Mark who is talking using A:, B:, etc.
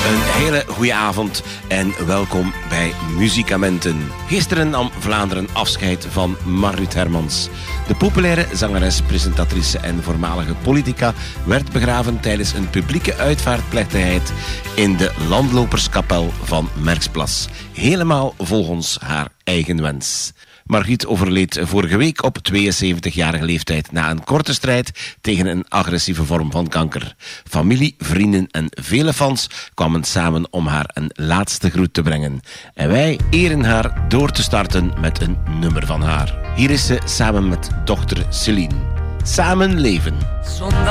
A: Een hele goede avond en welkom bij Muziekamenten. Gisteren nam Vlaanderen afscheid van Margriet Hermans. De populaire zangeres, presentatrice en voormalige politica werd begraven tijdens een publieke uitvaartplechtigheid in de Landloperskapel van Merksplas. Helemaal volgens haar eigen wens. Margriet overleed vorige week op 72-jarige leeftijd na een korte strijd tegen een agressieve vorm van kanker. Familie, vrienden en vele fans kwamen samen om haar een laatste groet te brengen. En wij eren haar door te starten met een nummer van haar. Hier is ze samen met dochter Celine. Samen leven.